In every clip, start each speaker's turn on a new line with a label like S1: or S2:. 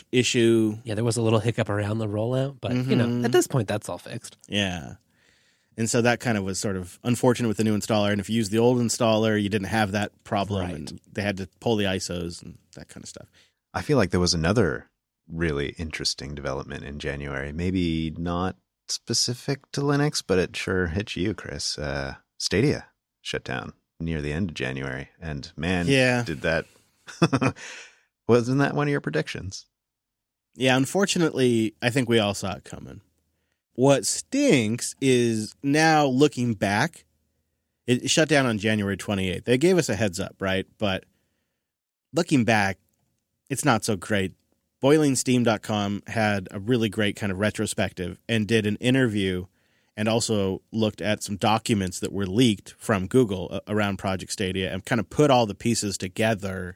S1: issue.
S2: Yeah, there was a little hiccup around the rollout, but, at this point, that's all fixed.
S1: Yeah. And so that kind of was sort of unfortunate with the new installer. And if you use the old installer, you didn't have that problem.
S2: Right.
S1: And they had to pull the ISOs and that kind of stuff.
S3: I feel like there was another really interesting development in January. Maybe not specific to Linux, but it sure hit you, Chris. Stadia shut down near the end of January. And man, did that... Wasn't that one of your predictions?
S1: Yeah, unfortunately, I think we all saw it coming. What stinks is now looking back, it shut down on January 28th. They gave us a heads up, right? But looking back, it's not so great. BoilingSteam.com had a really great kind of retrospective and did an interview and also looked at some documents that were leaked from Google around Project Stadia and kind of put all the pieces together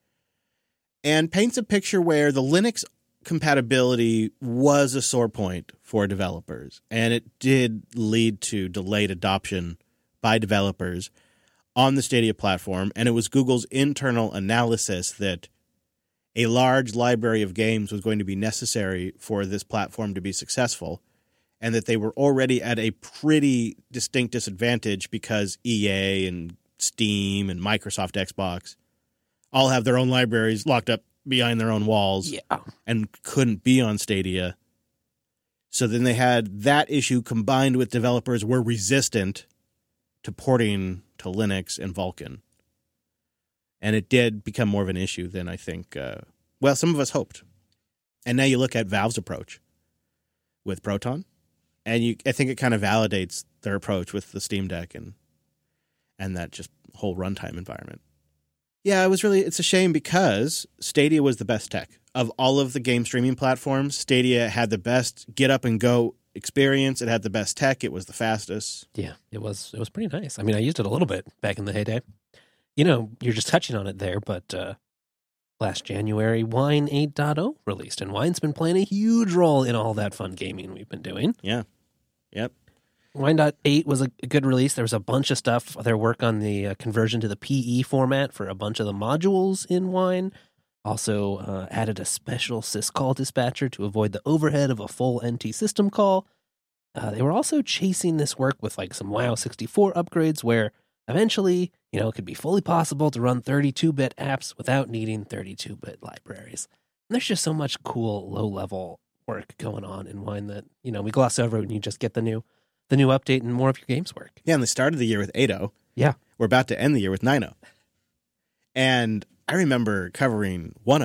S1: and paints a picture where the Linux compatibility was a sore point for developers, and it did lead to delayed adoption by developers on the Stadia platform, and it was Google's internal analysis that a large library of games was going to be necessary for this platform to be successful, and that they were already at a pretty distinct disadvantage because EA and Steam and Microsoft Xbox all have their own libraries locked up behind their own walls and couldn't be on Stadia. So then they had that issue combined with developers were resistant to porting to Linux and Vulkan. And it did become more of an issue than I think, some of us hoped. And now you look at Valve's approach with Proton, and I think it kind of validates their approach with the Steam Deck and that just whole runtime environment. Yeah, it's a shame because Stadia was the best tech. Of all of the game streaming platforms, Stadia had the best get up and go experience. It had the best tech. It was the fastest.
S2: Yeah, it was pretty nice. I mean, I used it a little bit back in the heyday. You're just touching on it there, but last January, Wine 8.0 released, and Wine's been playing a huge role in all that fun gaming we've been doing.
S1: Yeah. Yep.
S2: Wine.8 was a good release. There was a bunch of stuff. Their work on the conversion to the PE format for a bunch of the modules in Wine. Also added a special syscall dispatcher to avoid the overhead of a full NT system call. They were also chasing this work with some WoW 64 upgrades where eventually, it could be fully possible to run 32-bit apps without needing 32-bit libraries. And there's just so much cool low-level work going on in Wine that, we gloss over when you just get the new update and more of your games work.
S1: Yeah, and they started the year with 8.0.
S2: Yeah.
S1: We're about to end the year with 9.0. And I remember covering 1.0.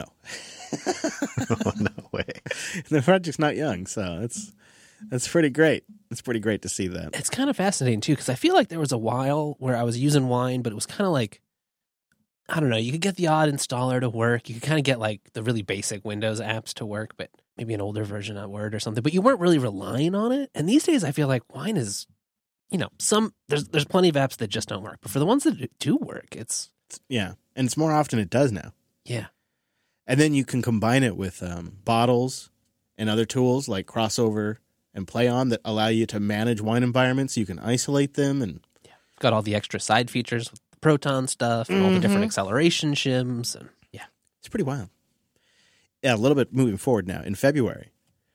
S3: Oh, no way.
S1: The project's not young, so that's pretty great. It's pretty great to see that.
S2: It's kind of fascinating, too, because I feel like there was a while where I was using Wine, but it was kind of like, I don't know, you could get the odd installer to work. You could kind of get the really basic Windows apps to work, but maybe an older version of Word or something, but you weren't really relying on it. And these days I feel like Wine is, there's plenty of apps that just don't work, but for the ones that do work, it's...
S1: Yeah, and it's more often it does now.
S2: Yeah.
S1: And then you can combine it with bottles and other tools like Crossover and PlayOn that allow you to manage Wine environments. So you can isolate them. And
S2: got all the extra side features with the Proton stuff and all the different acceleration shims. And
S1: it's pretty wild. Yeah, a little bit moving forward now. In February,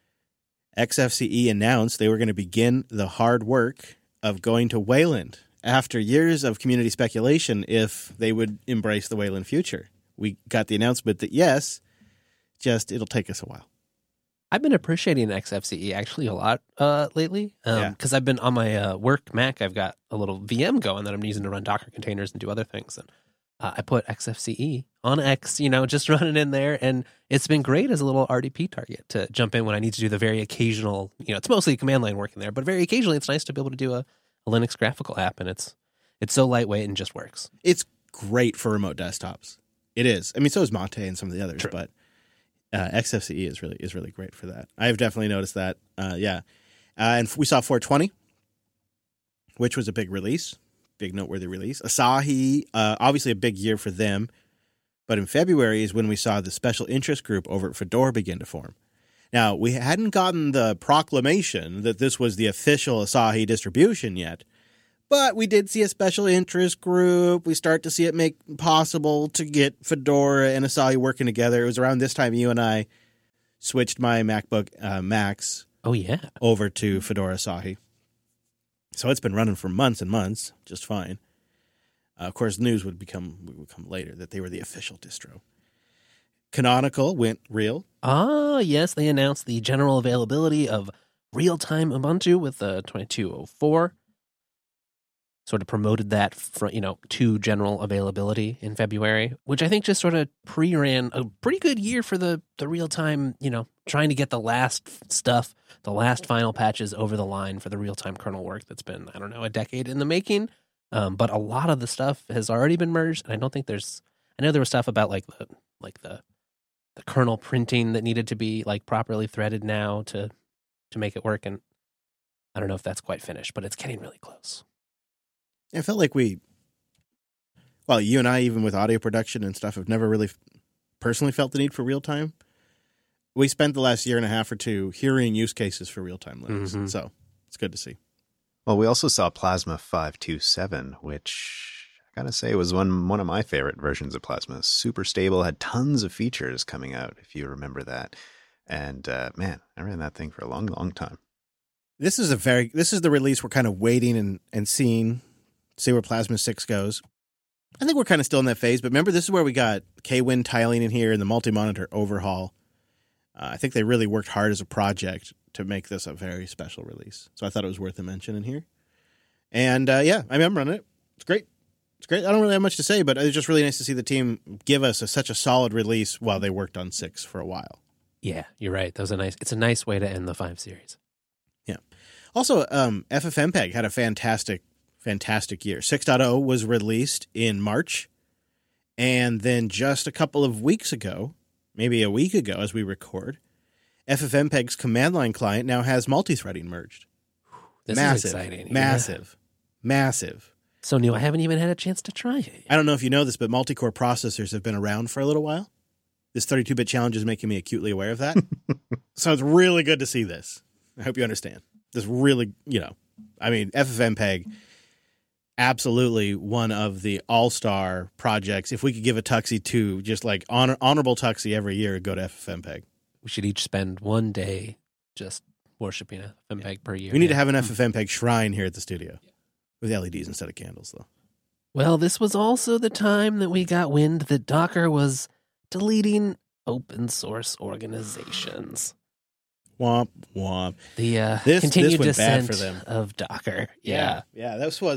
S1: XFCE announced they were going to begin the hard work of going to Wayland after years of community speculation if they would embrace the Wayland future. We got the announcement that yes, just it'll take us a while.
S2: I've been appreciating XFCE actually a lot lately because I've been on my work Mac. I've got a little VM going that I'm using to run Docker containers and do other things. And I put XFCE on X, just running in there. And it's been great as a little RDP target to jump in when I need to do the very occasional, it's mostly command line work in there, but very occasionally it's nice to be able to do a Linux graphical app. And it's so lightweight and just works. It's
S1: great for remote desktops. It is. I mean, so is Mate and some of the others,
S2: True.
S1: But XFCE is really great for that. I've definitely noticed that. And we saw 420, which was a big release. Big noteworthy release. Asahi, obviously a big year for them. But in February is when we saw the special interest group over at Fedora begin to form. Now, we hadn't gotten the proclamation that this was the official Asahi distribution yet, but we did see a special interest group. We start to see it make possible to get Fedora and Asahi working together. It was around this time you and I switched my MacBook Max
S2: Oh, yeah.
S1: over to Fedora Asahi. So it's been running for months and months, just fine. Of course, news would come later that they were the official distro. Canonical went real.
S2: Ah, yes, they announced the general availability of real-time Ubuntu with the 2204. Sort of promoted that to general availability in February, which I think just sort of pre-ran a pretty good year for the real-time, trying to get the last stuff, the last final patches over the line for the real-time kernel work that's been, I don't know, a decade in the making. But a lot of the stuff has already been merged, and I don't think I know there was stuff about the kernel printing that needed to be properly threaded now to make it work, and I don't know if that's quite finished, but it's getting really close.
S1: I felt like you and I, even with audio production and stuff, have never really personally felt the need for real time. We spent the last year and a half or two hearing use cases for real time Linux, so it's good to see.
S3: Well, we also saw Plasma 527, which I gotta say was one of my favorite versions of Plasma. Super stable, had tons of features coming out, if you remember that. And man, I ran that thing for a long, long time.
S1: This is the release we're kind of waiting and seeing, see where Plasma 6 goes. I think we're kind of still in that phase, but remember, this is where we got Kwin tiling in here and the multi-monitor overhaul. I think they really worked hard as a project to make this a very special release. So I thought it was worth a mention in here. And yeah, I mean, I'm running it. It's great. It's great. I don't really have much to say, but it's just really nice to see the team give us such a solid release while they worked on 6 for a while.
S2: Yeah, you're right. It's a nice way to end the 5 series.
S1: Yeah. Also, FFmpeg had a fantastic year. 6.0 was released in March. And then just a couple of weeks ago, maybe a week ago as we record, FFmpeg's command line client now has multi-threading merged.
S2: This is exciting.
S1: Massive.
S2: So new, I haven't even had a chance to try it.
S1: I don't know if you know this, but multi-core processors have been around for a little while. This 32-bit challenge is making me acutely aware of that. So it's really good to see this. I hope you understand. This really, FFmpeg, absolutely one of the all-star projects. If we could give a Tuxie to just honorable Tuxie every year, go to FFmpeg.
S2: We should each spend one day just worshiping FFmpeg per year.
S1: We need to have an FFmpeg shrine here at the studio with LEDs instead of candles, though.
S2: Well, this was also the time that we got wind that Docker was deleting open source organizations.
S1: Womp, womp.
S2: The continued descent for them. Of Docker. Yeah.
S1: This was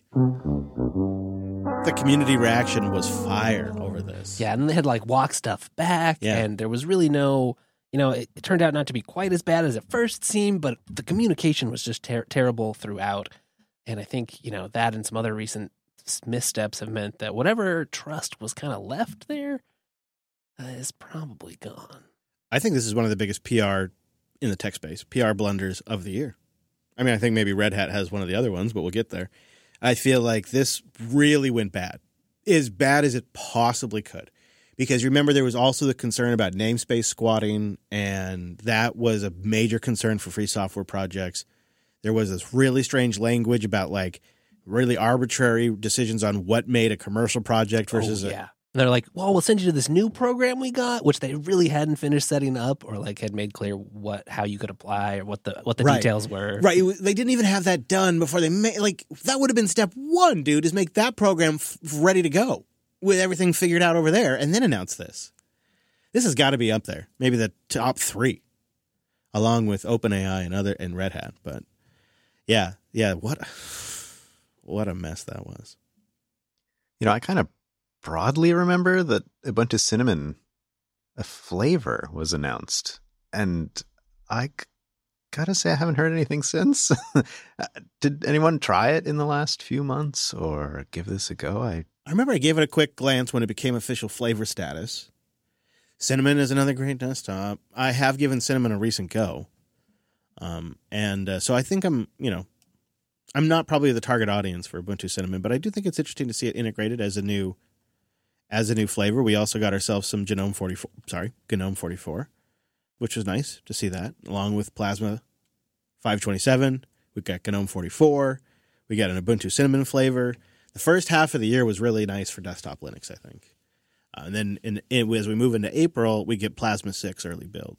S1: the community reaction was fire over this.
S2: Yeah, and they had walk stuff back, and there was really no, it turned out not to be quite as bad as it first seemed, but the communication was just terrible throughout. And I think, that and some other recent missteps have meant that whatever trust was kind of left there is probably gone.
S1: I think this is one of the biggest PR in the tech space, PR blunders of the year. I mean, I think maybe Red Hat has one of the other ones, but we'll get there. I feel like this really went bad. As bad as it possibly could. Because remember, there was also the concern about namespace squatting, and that was a major concern for free software projects. There was this really strange language about really arbitrary decisions on what made a commercial project versus
S2: And they're like, well, we'll send you to this new program we got, which they really hadn't finished setting up or had made clear how you could apply or what the details were.
S1: Right. They didn't even have that done before they made, that would have been step one, dude, is make that program ready to go with everything figured out over there and then announce this. This has got to be up there. Maybe the top 3 along with OpenAI and Red Hat. But yeah, what a mess that was.
S3: I kind of broadly remember that Ubuntu Cinnamon, a flavor, was announced. And I gotta say, I haven't heard anything since. Did anyone try it in the last few months or give this a go? I
S1: remember I gave it a quick glance when it became official flavor status. Cinnamon is another great desktop. I have given Cinnamon a recent go. So I think I'm not probably the target audience for Ubuntu Cinnamon, but I do think it's interesting to see it integrated as a new flavor. We also got ourselves some GNOME 44, which was nice to see that, along with Plasma 527. We've got GNOME 44. We got an Ubuntu Cinnamon flavor. The first half of the year was really nice for desktop Linux, I think. And then as we move into April, we get Plasma 6 early builds,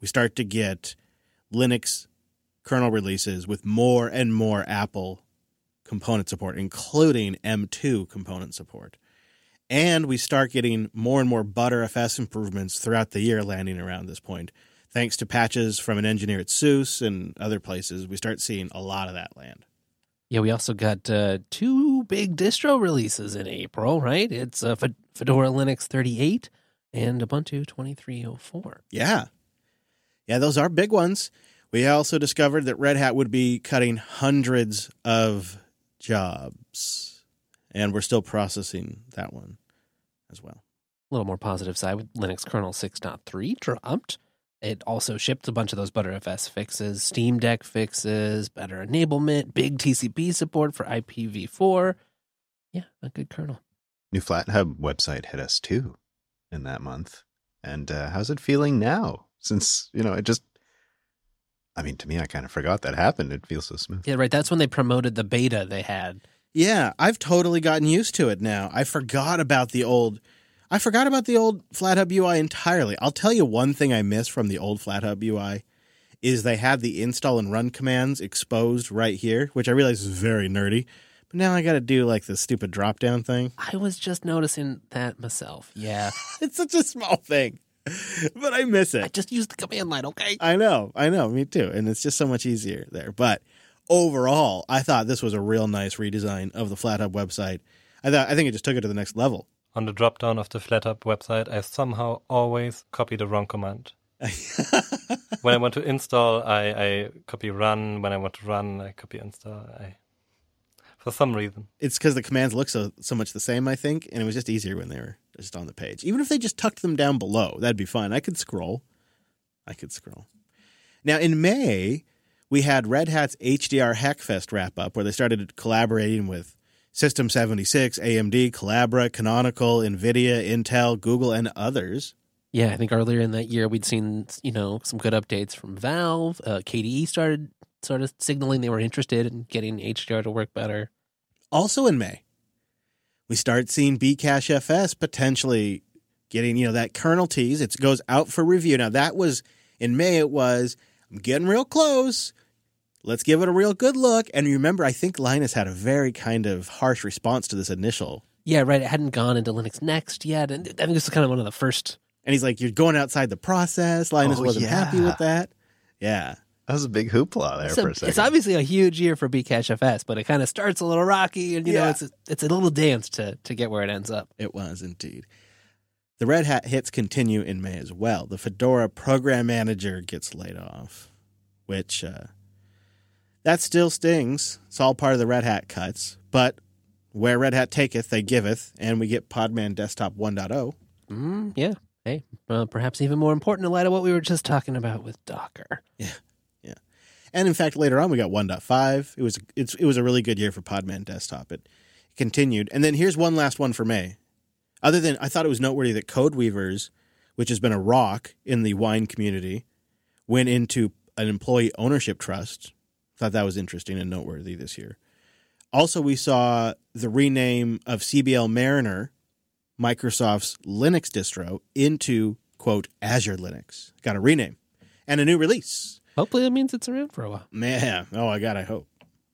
S1: we start to get Linux kernel releases with more and more Apple component support, including M2 component support. And we start getting more and more Btrfs improvements throughout the year landing around this point. Thanks to patches from an engineer at SUSE and other places, we start seeing a lot of that land.
S2: Yeah, we also got 2 big distro releases in April, right? It's Fedora Linux 38 and Ubuntu 2304.
S1: Yeah. Yeah, those are big ones. We also discovered that Red Hat would be cutting hundreds of jobs, and we're still processing that one as well.
S2: A little more positive side with Linux kernel 6.3 dropped. It also shipped a bunch of those Btrfs fixes, Steam Deck fixes, better enablement, big TCP support for IPv4. Yeah, a good kernel.
S3: New FlatHub website hit us too in that month. And how's it feeling now? Since, it just, to me, I kind of forgot that happened. It feels so smooth.
S2: Yeah, right. That's when they promoted the beta they had.
S1: Yeah, I've totally gotten used to it now. I forgot about the old FlatHub UI entirely. I'll tell you one thing I miss from the old FlatHub UI is they had the install and run commands exposed right here, which I realize is very nerdy. But now I got to do like the stupid drop-down thing.
S2: I was just noticing that myself. Yeah.
S1: It's such a small thing, but I miss it.
S2: I just used the command line, okay?
S1: I know, me too. And it's just so much easier there. But overall, I thought this was a real nice redesign of the FlatHub website. I think it just took it to the next level.
S4: On the drop-down of the FlatHub website, I somehow always copy the wrong command. When I want to install, I copy run. When I want to run, I copy install. For some reason.
S1: It's because the commands look so much the same, I think, and it was just easier when they were just on the page. Even if they just tucked them down below, that'd be fine. I could scroll. Now, in May, we had Red Hat's HDR Hackfest wrap-up, where they started collaborating with System 76, AMD, Collabora, Canonical, NVIDIA, Intel, Google, and others.
S2: Yeah, I think earlier in that year we'd seen, some good updates from Valve. KDE started sort of signaling they were interested in getting HDR to work better.
S1: Also in May, we start seeing Bcachefs potentially getting, that kernel tease. It goes out for review. Now, that was, in May I'm getting real close. Let's give it a real good look. And remember, I think Linus had a very kind of harsh response to this initial.
S2: Yeah, right. It hadn't gone into Linux Next yet. And I think this is kind of one of the first.
S1: And he's like, you're going outside the process. Linus wasn't happy with that. Yeah.
S3: That was a big hoopla there for a second.
S2: It's obviously a huge year for Bcachefs, but it kind of starts a little rocky. And, it's a little dance to get where it ends up.
S1: It was indeed. The Red Hat hits continue in May as well. The Fedora program manager gets laid off, which... that still stings. It's all part of the Red Hat cuts. But where Red Hat taketh, they giveth, and we get Podman Desktop 1.0.
S2: Yeah. Hey, perhaps even more important in light of what we were just talking about with Docker.
S1: Yeah. And in fact, later on, we got 1.5. It was a really good year for Podman Desktop. It continued. And then here's one last one for May. Other than, I thought it was noteworthy that Codeweavers, which has been a rock in the Wine community, went into an employee ownership trust. Thought that was interesting and noteworthy this year. Also, we saw the rename of CBL Mariner, Microsoft's Linux distro, into, quote, Azure Linux. Got a rename and a new release.
S2: Hopefully that means it's around for a while.
S1: Man, I hope.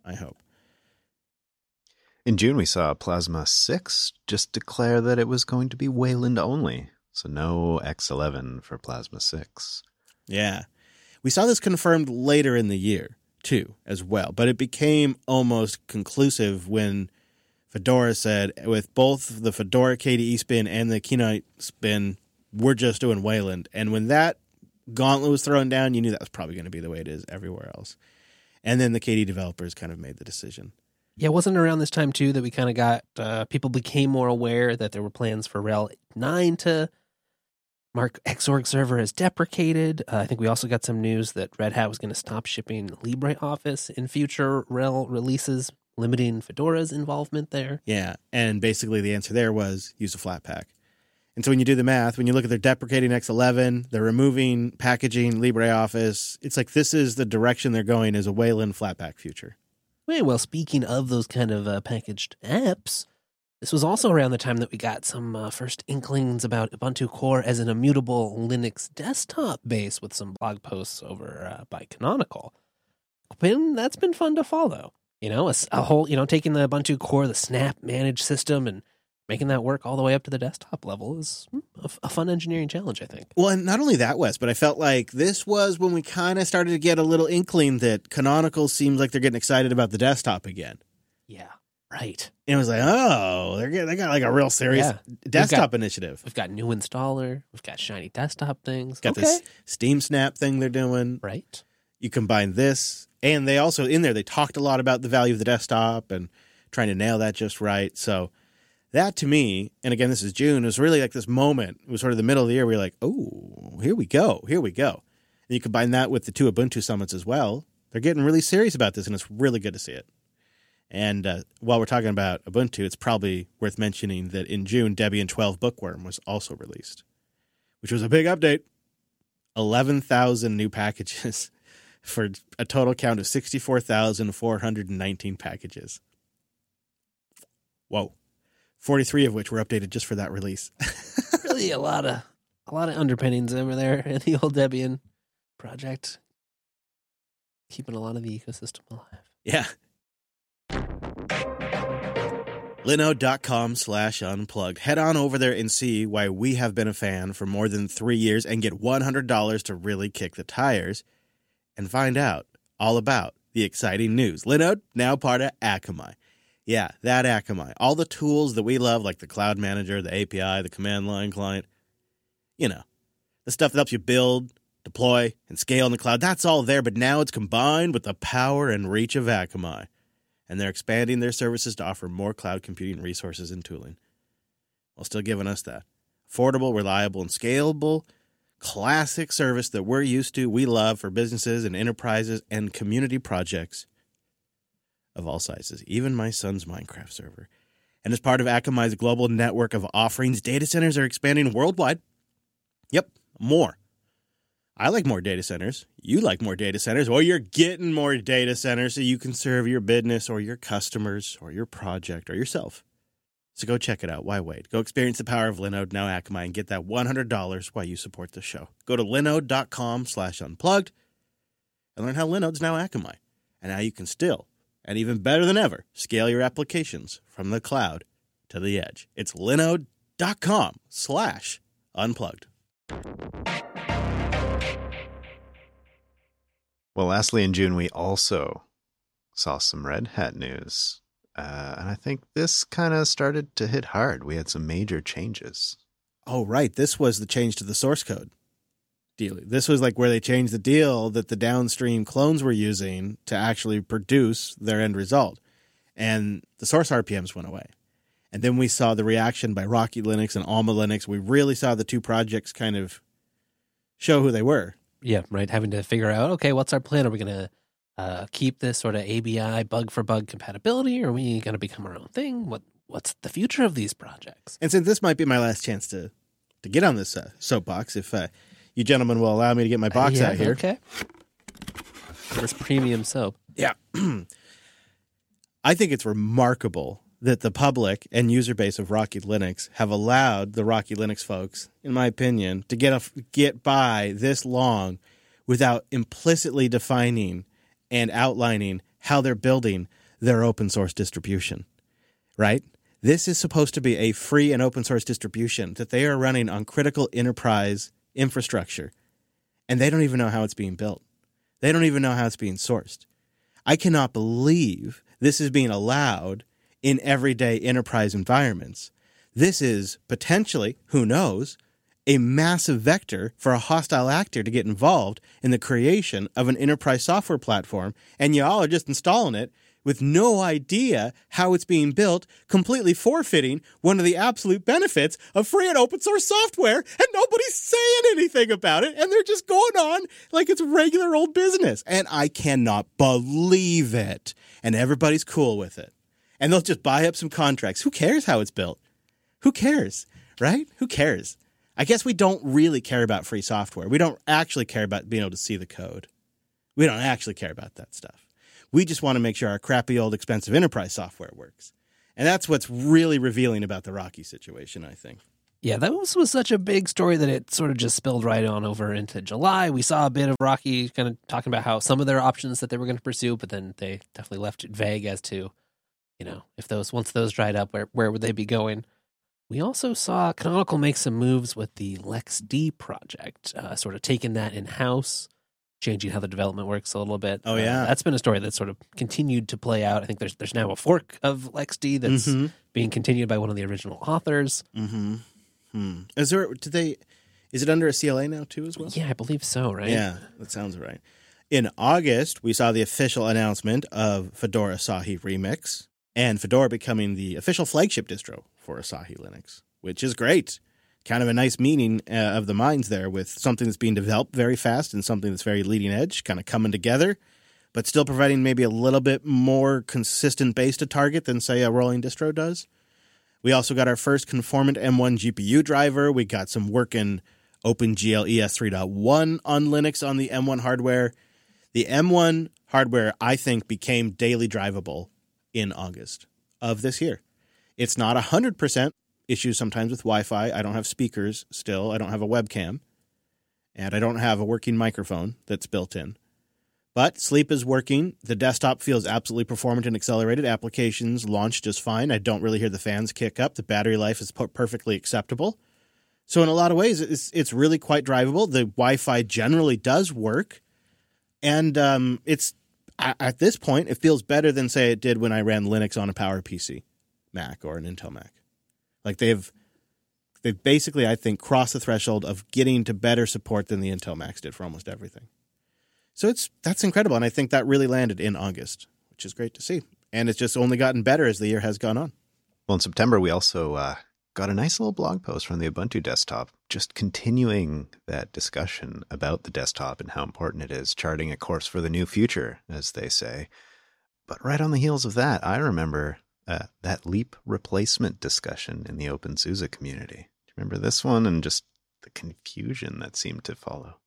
S3: In June, we saw Plasma 6 just declare that it was going to be Wayland only. So no X11 for Plasma 6.
S1: Yeah. We saw this confirmed later in the year, too, as well. But it became almost conclusive when Fedora said, with both the Fedora KDE spin and the Keynote spin, we're just doing Wayland. And when that gauntlet was thrown down, you knew that was probably going to be the way it is everywhere else. And then the KDE developers kind of made the decision.
S2: Yeah, wasn't it around this time, too, that we kind of got, people became more aware that there were plans for RHEL 9 to mark Xorg server as deprecated. I think we also got some news that Red Hat was going to stop shipping LibreOffice in future RHEL releases, limiting Fedora's involvement there.
S1: Yeah, and basically the answer there was use a Flatpak. And so when you do the math, when you look at their deprecating X11, they're removing packaging LibreOffice, it's like this is the direction they're going as a Wayland Flatpak future.
S2: Well, speaking of those kind of packaged apps, This was also around the time that we got some first inklings about Ubuntu Core as an immutable Linux desktop base with some blog posts over by Canonical. That's been fun to follow. A whole, taking the Ubuntu Core, the Snap managed system, and making that work all the way up to the desktop level is a fun engineering challenge, I think.
S1: Well, and not only that, Wes, but I felt like this was when we kind of started to get a little inkling that Canonical seems like they're getting excited about the desktop again.
S2: Yeah, right.
S1: And it was like, oh, they got like a real serious desktop initiative.
S2: We've got new installer. We've got shiny desktop things.
S1: Got this Steam Snap thing they're doing.
S2: Right.
S1: You combine this, and they also, in there, they talked a lot about the value of the desktop and trying to nail that just right. So that to me, and again, this is June, it was really like this moment. It was sort of the middle of the year where you're like, oh, here we go. And you combine that with the 2 Ubuntu summits as well. They're getting really serious about this, and it's really good to see it. And while we're talking about Ubuntu, it's probably worth mentioning that in June, Debian 12 Bookworm was also released, which was a big update. 11,000 new packages for a total count of 64,419 packages. Whoa. 43 of which were updated just for that release.
S2: Really a lot of underpinnings over there in the old Debian project. Keeping a lot of the ecosystem alive.
S1: Yeah. Linode.com/unplugged. Head on over there and see why we have been a fan for more than 3 years and get $100 to really kick the tires and find out all about the exciting news. Linode, now part of Akamai. Yeah, that Akamai. All the tools that we love, like the Cloud Manager, the API, the command line client, the stuff that helps you build, deploy, and scale in the cloud, that's all there, but now it's combined with the power and reach of Akamai. And they're expanding their services to offer more cloud computing resources and tooling, while still giving us that affordable, reliable, and scalable classic service that we're used to, we love for businesses and enterprises and community projects of all sizes, even my son's Minecraft server. And as part of Akamai's global network of offerings, data centers are expanding worldwide. Yep, more. I like more data centers. You like more data centers. Or you're getting more data centers so you can serve your business or your customers or your project or yourself. So go check it out. Why wait? Go experience the power of Linode, now Akamai, and get that $100 while you support the show. Go to linode.com/unplugged and learn how Linode's now Akamai and how you can still, and even better than ever, scale your applications from the cloud to the edge. It's linode.com/unplugged.
S3: Well, lastly, in June, we also saw some Red Hat news. And I think this kind of started to hit hard. We had some major changes.
S1: Oh, right. This was the change to the source code deal. This was like where they changed the deal that the downstream clones were using to actually produce their end result. And the source RPMs went away. And then we saw the reaction by Rocky Linux and Alma Linux. We really saw the two projects kind of show who they were.
S2: Yeah, right. Having to figure out, okay, what's our plan? Are we going to keep this sort of ABI bug-for-bug compatibility, or are we going to become our own thing? What's the future of these projects?
S1: And since this might be my last chance to get on this soapbox, if you gentlemen will allow me to get my box out here.
S2: Okay. This premium soap.
S1: Yeah. I think it's remarkable that the public and user base of Rocky Linux have allowed the Rocky Linux folks, in my opinion, to get by this long without implicitly defining and outlining how they're building their open source distribution, right? This is supposed to be a free and open source distribution that they are running on critical enterprise infrastructure, and they don't even know how it's being built. They don't even know how it's being sourced. I cannot believe this is being allowed in everyday enterprise environments. This is potentially, who knows, a massive vector for a hostile actor to get involved in the creation of an enterprise software platform, and y'all are just installing it with no idea how it's being built, completely forfeiting one of the absolute benefits of free and open source software, and nobody's saying anything about it, and they're just going on like it's regular old business. And I cannot believe it. And everybody's cool with it. And they'll just buy up some contracts. Who cares how it's built? Who cares, right? Who cares? I guess we don't really care about free software. We don't actually care about being able to see the code. We don't actually care about that stuff. We just want to make sure our crappy old expensive enterprise software works. And that's what's really revealing about the Rocky situation, I think.
S2: Yeah, that was such a big story that it sort of just spilled right on over into July. We saw a bit of Rocky kind of talking about how some of their options that they were going to pursue, but then they definitely left it vague as to, if once those dried up, where would they be going? We also saw Canonical make some moves with the LexD project, sort of taking that in-house, changing how the development works a little bit.
S1: Oh, yeah.
S2: That's been a story that's sort of continued to play out. I think there's now a fork of LexD that's being continued by one of the original authors.
S1: Mm-hmm. Is it under a CLA now too as well?
S2: Yeah, I believe so, right?
S1: Yeah, that sounds right. In August, we saw the official announcement of Fedora Asahi Remix and Fedora becoming the official flagship distro for Asahi Linux, which is great. Kind of a nice meeting of the minds there with something that's being developed very fast and something that's very leading edge, kind of coming together, but still providing maybe a little bit more consistent base to target than, say, a rolling distro does. We also got our first conformant M1 GPU driver. We got some working OpenGL ES 3.1 on Linux on the M1 hardware. The M1 hardware, I think, became daily drivable in August of this year. It's not 100%. Issues sometimes with Wi-Fi. I don't have speakers still. I don't have a webcam. And I don't have a working microphone that's built in. But Sleep is working. The desktop feels absolutely performant and accelerated. Applications launch just fine. I don't really hear the fans kick up. The battery life is perfectly acceptable. So in a lot of ways, it's really quite drivable. The Wi-Fi generally does work. And it's at this point, it feels better than, say, it did when I ran Linux on a PowerPC Mac or an Intel Mac. Like they've basically, I think, crossed the threshold of getting to better support than the Intel Macs did for almost everything. So that's incredible, and I think that really landed in August, which is great to see. And it's just only gotten better as the year has gone on.
S3: Well, in September, we also got a nice little blog post from the Ubuntu desktop, just continuing that discussion about the desktop and how important it is, charting a course for the new future, as they say. But right on the heels of that, I remember that Leap replacement discussion in the OpenSUSE community. Do you remember this one and just the confusion that seemed to follow?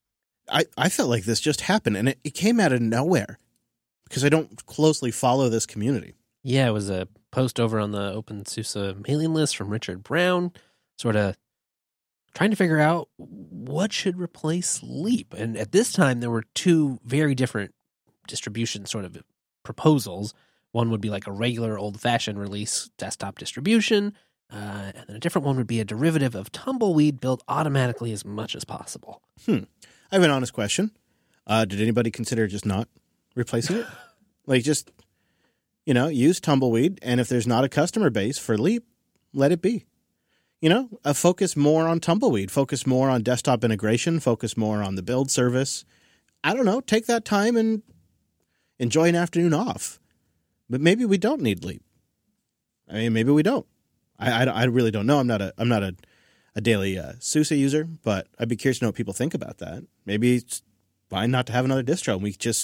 S1: I felt like this just happened, and it came out of nowhere because I don't closely follow this community.
S2: Yeah, it was a post over on the OpenSUSE mailing list from Richard Brown, sort of trying to figure out what should replace Leap. And at this time, there were two very different distribution sort of proposals. One would be like a regular old-fashioned release desktop distribution, and then a different one would be a derivative of Tumbleweed built automatically as much as possible.
S1: I have an honest question. Did anybody consider just not replacing it? Like just, use Tumbleweed, and if there's not a customer base for Leap, let it be. Focus more on Tumbleweed, focus more on desktop integration, focus more on the build service. I don't know, take that time and enjoy an afternoon off. But maybe we don't need Leap. I mean, maybe we don't. I really don't know. I'm not a daily SUSE user, but I'd be curious to know what people think about that. Maybe it's fine not to have another distro. And we just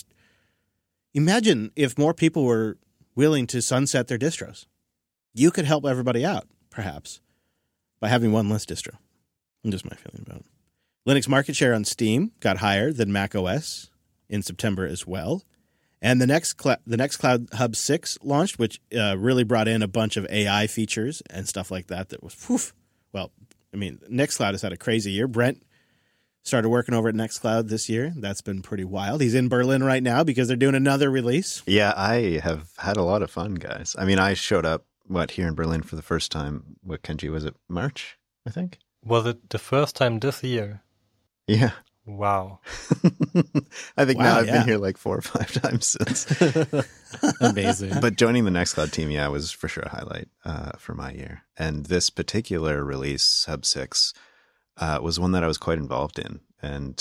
S1: imagine if more people were willing to sunset their distros. You could help everybody out, perhaps, by having one less distro. Just my feeling about it. Linux market share on Steam got higher than Mac OS in September as well. And the Nextcloud Hub 6 launched, which really brought in a bunch of AI features and stuff like that. That was, well, I mean, Nextcloud has had a crazy year. Brent started working over at Nextcloud this year. That's been pretty wild. He's in Berlin right now because they're doing another release.
S3: Yeah, I have had a lot of fun, guys. I mean, I showed up, here in Berlin for the first time. What, Kenji, was it March, I think?
S4: Was it the first time this year?
S3: Yeah.
S4: Wow.
S3: I think now I've been here like 4 or 5 times since.
S2: Amazing.
S3: But joining the Nextcloud team, was for sure a highlight for my year. And this particular release, Hub 6, was one that I was quite involved in. And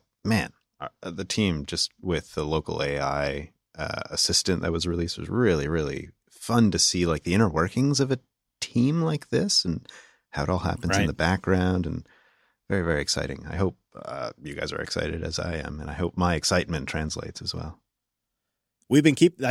S3: the team, just with the local AI assistant that was released, was really, really fun to see, like the inner workings of a team like this and how it all happens in the background, and very, very exciting. I hope you guys are excited as I am, and I hope my excitement translates as well.
S1: You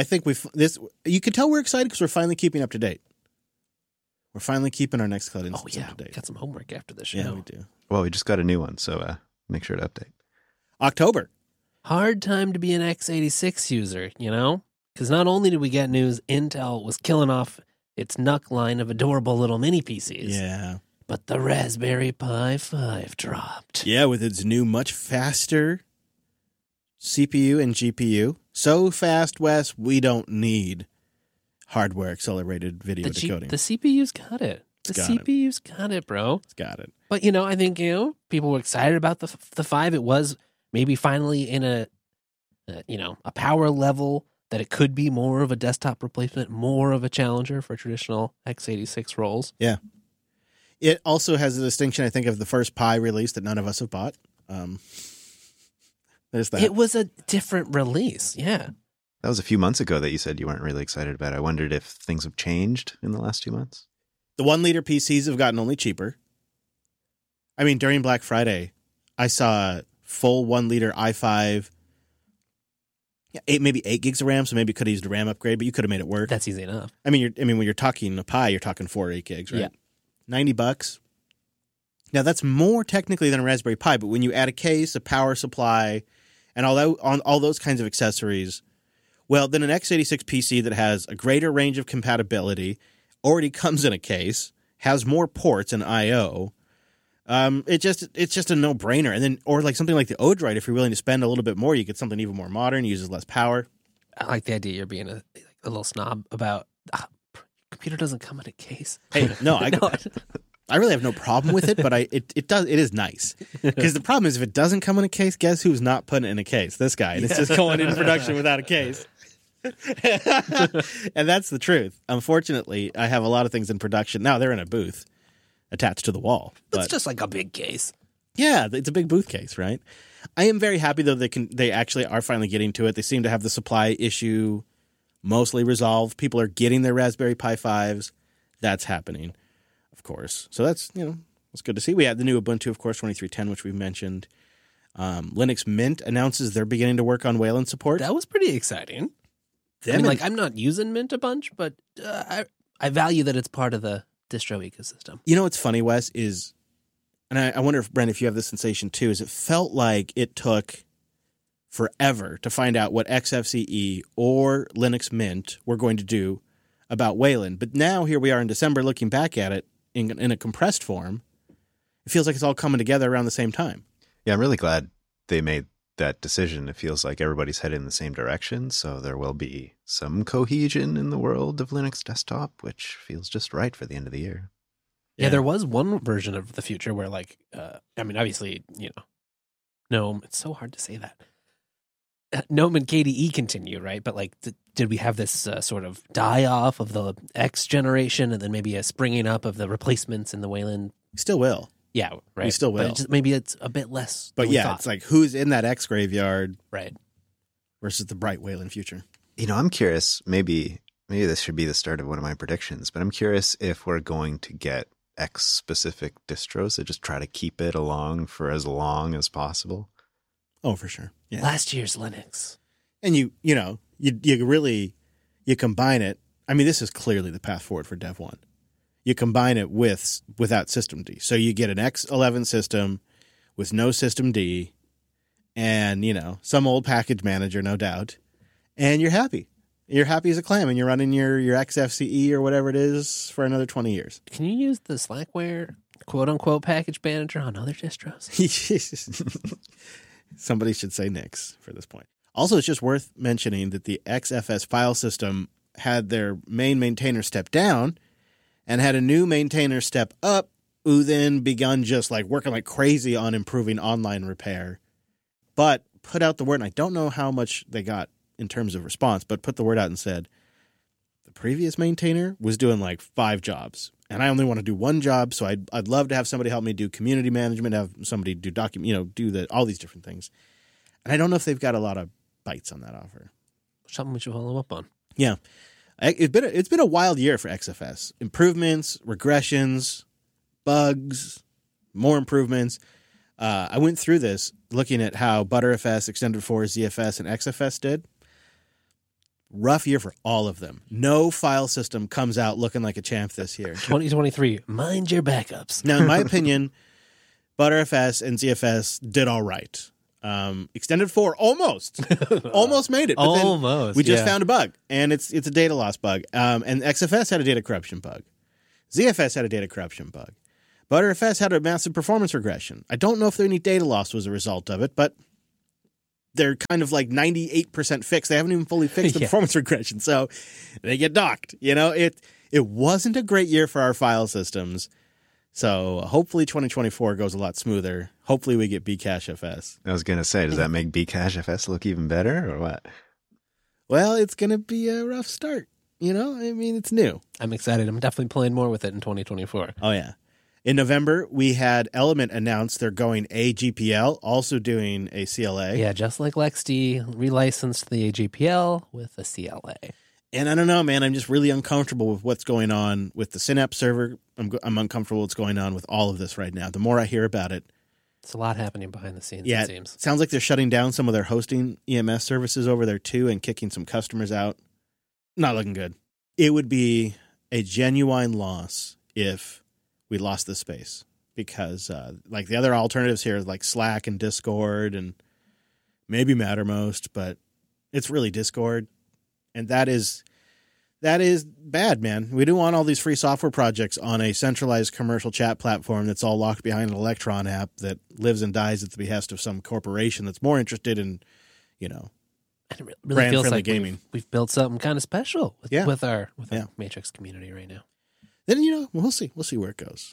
S1: can tell we're excited because we're finally keeping up to date. We're finally keeping our Nextcloud instance up to date.
S2: Got some homework after the show.
S1: Yeah, we do.
S3: Well, we just got a new one, so make sure to update.
S1: October.
S2: Hard time to be an x86 user, Because not only did we get news Intel was killing off its NUC line of adorable little mini PCs.
S1: Yeah.
S2: But the Raspberry Pi 5 dropped.
S1: Yeah, with its new, much faster CPU and GPU. So fast, Wes, we don't need hardware-accelerated video decoding.
S2: The CPU's got it. The
S1: got it.
S2: CPU's got it, bro.
S1: It's got it.
S2: But, I think, people were excited about the 5. It was maybe finally in a power level that it could be more of a desktop replacement, more of a challenger for traditional x86 roles.
S1: Yeah. It also has the distinction, I think, of the first Pi release that none of us have bought. There's that.
S2: It was a different release, yeah.
S3: That was a few months ago that you said you weren't really excited about it. I wondered if things have changed in the last 2 months.
S1: The 1-liter PCs have gotten only cheaper. I mean, during Black Friday, I saw full 1-liter i5, maybe 8 gigs of RAM, so maybe could have used a RAM upgrade, but you could have made it work.
S2: That's easy enough.
S1: I mean, when you're talking a Pi, you're talking 4 or 8 gigs, right?
S2: Yeah.
S1: $90. Now, that's more technically than a Raspberry Pi, but when you add a case, a power supply, and all those kinds of accessories, well, then an x86 PC that has a greater range of compatibility, already comes in a case, has more ports and I/O. It's just a no-brainer. And then, or like something like the Odroid, if you're willing to spend a little bit more, you get something even more modern, uses less power.
S2: I like the idea you're being a little snob about computer doesn't come in a case.
S1: Hey, no, I really have no problem with it, but it is nice. Because the problem is if it doesn't come in a case, guess who's not putting it in a case? This guy. And it's just going into production without a case. And that's the truth. Unfortunately, I have a lot of things in production. Now they're in a booth attached to the wall.
S2: It's just like a big case.
S1: Yeah, it's a big booth case, right? I am very happy, though, they actually are finally getting to it. They seem to have the supply issue mostly resolved. People are getting their Raspberry Pi 5s. That's happening, of course. So that's good to see. We had the new Ubuntu, of course, 23.10, which we've mentioned. Linux Mint announces they're beginning to work on Wayland support.
S2: That was pretty exciting. I'm not using Mint a bunch, but I value that it's part of the distro ecosystem.
S1: You know what's funny, Wes, is, and I wonder if, Brent, if you have this sensation too, is it felt like it took forever to find out what XFCE or Linux Mint were going to do about Wayland. But now here we are in December looking back at it in a compressed form. It feels like it's all coming together around the same time.
S3: Yeah, I'm really glad they made that decision. It feels like everybody's headed in the same direction, so there will be some cohesion in the world of Linux desktop, which feels just right for the end of the year.
S2: Yeah, there was one version of the future where, obviously, GNOME, it's so hard to say that. GNOME and KDE continue, right? But, did we have this sort of die-off of the X generation and then maybe a springing up of the replacements in the Wayland?
S1: Still will.
S2: Yeah, right.
S1: We still will.
S2: But maybe it's a bit less.
S1: But yeah, it's like who's in that X graveyard,
S2: right?
S1: Versus the bright Wayland future.
S3: I'm curious. Maybe this should be the start of one of my predictions. But I'm curious if we're going to get X specific distros that just try to keep it along for as long as possible.
S1: Oh, for sure. Yeah.
S2: Last year's Linux,
S1: and you combine it. I mean, this is clearly the path forward for Dev 1. You combine it without systemd. So you get an X11 system with no systemd and, some old package manager, no doubt. And you're happy. You're happy as a clam and you're running your XFCE or whatever it is for another 20 years.
S2: Can you use the Slackware quote unquote package manager on other distros?
S1: Somebody should say Nix for this point. Also, it's just worth mentioning that the XFS file system had their main maintainer step down and had a new maintainer step up, who then begun just working like crazy on improving online repair, but put out the word, and I don't know how much they got in terms of response, but put the word out and said, the previous maintainer was doing 5 jobs, and I only want to do 1 job, so I'd love to have somebody help me do community management, have somebody do all these different things. And I don't know if they've got a lot of bites on that offer.
S2: Something we should follow up on.
S1: Yeah. It's been a wild year for XFS. Improvements, regressions, bugs, more improvements. I went through this looking at how ButterFS, Extended 4, ZFS, and XFS did. Rough year for all of them. No file system comes out looking like a champ this year.
S2: 2023, mind your backups.
S1: Now, in my opinion, ButterFS and ZFS did all right. Extended 4 almost made it. But then
S2: Almost.
S1: we just found a bug, and it's a data loss bug. And XFS had a data corruption bug. ZFS had a data corruption bug. Btrfs had a massive performance regression. I don't know if any data loss was a result of it, but they're kind of like 98% fixed. They haven't even fully fixed the performance regression, so they get docked. You know, it wasn't a great year for our file systems. So hopefully 2024 goes a lot smoother. Hopefully we get Bcachefs.
S3: I was going to say, does that make Bcachefs look even better or what?
S1: Well, it's going to be a rough start. You know, I mean, it's new.
S2: I'm excited. I'm definitely playing more with it in 2024.
S1: Oh, yeah. In November, we had Element announce they're going AGPL, also doing a CLA.
S2: Yeah, just like LexD relicensed the AGPL with a CLA.
S1: And I don't know, man. I'm just really uncomfortable with what's going on with the Synapse server. I'm uncomfortable with what's going on with all of this right now. The more I hear about it.
S2: It's a lot happening behind the scenes,
S1: yeah,
S2: it seems.
S1: It sounds like they're shutting down some of their hosting EMS services over there, too, and kicking some customers out. Not looking good. It would be a genuine loss if we lost this space because like the other alternatives here, like Slack and Discord and maybe Mattermost, but it's really Discord. And that is bad, man. We don't want all these free software projects on a centralized commercial chat platform that's all locked behind an Electron app that lives and dies at the behest of some corporation that's more interested in, you know,
S2: and it really feels like
S1: gaming.
S2: We've built something kind of special with our Matrix community right now.
S1: Then, you know, we'll see where it goes.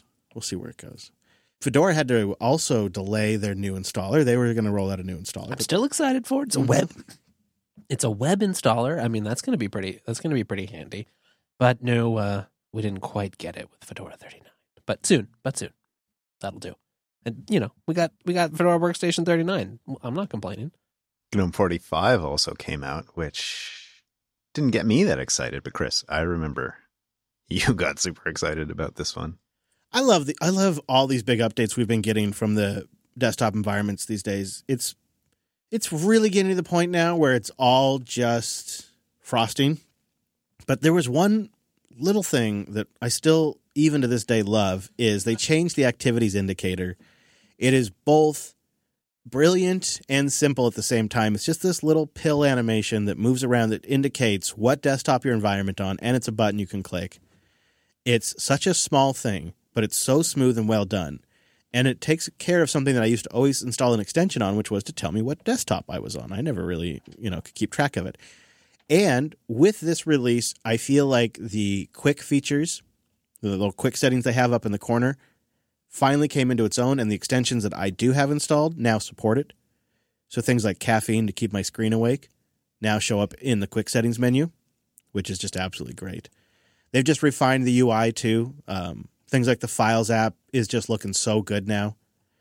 S1: Fedora had to also delay their new installer. They were going to roll out a new installer.
S2: I'm still excited for it. It's a web installer. I mean, that's going to be pretty handy. But no, we didn't quite get it with Fedora 39. But soon. That'll do. And you know, we got Fedora Workstation 39. I'm not complaining.
S3: GNOME 45 also came out, which didn't get me that excited. But Chris, I remember you got super excited about this one.
S1: I love all these big updates we've been getting from the desktop environments these days. It's really getting to the point now where it's all just frosting. But there was one little thing that I still, even to this day, love is they changed the activities indicator. It is both brilliant and simple at the same time. It's just this little pill animation that moves around that indicates what desktop your environment on, and it's a button you can click. It's such a small thing, but it's so smooth and well done. And it takes care of something that I used to always install an extension on, which was to tell me what desktop I was on. I never really, could keep track of it. And with this release, I feel like the quick features, the little quick settings they have up in the corner, finally came into its own, and the extensions that I do have installed now support it. So things like caffeine to keep my screen awake now show up in the quick settings menu, which is just absolutely great. They've just refined the UI too. Things like the Files app is just looking so good now.